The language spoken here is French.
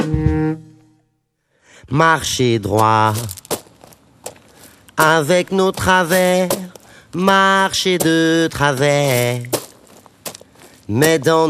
Marcher droit avec nos travers, marcher de travers, mais dans